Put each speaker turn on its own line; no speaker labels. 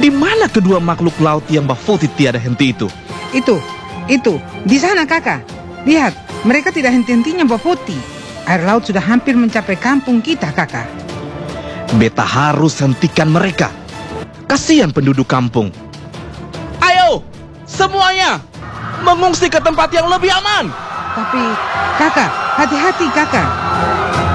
Di mana kedua makhluk laut yang Bafoti tiada henti itu?
Itu, di sana kakak. Lihat, mereka tidak henti-hentinya Bafoti. Air laut sudah hampir mencapai kampung kita kakak.
Beta harus hentikan mereka. Kasihan penduduk kampung. Ayo, semuanya mengungsi ke tempat yang lebih aman.
Tapi kakak, hati-hati kakak.